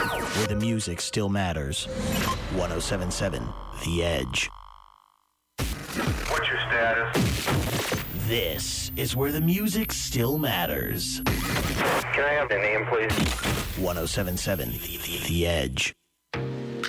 Where the music still matters. 107.7 The Edge. What's your status? This is where the music still matters. Can I have the name, please? 107.7 The Edge.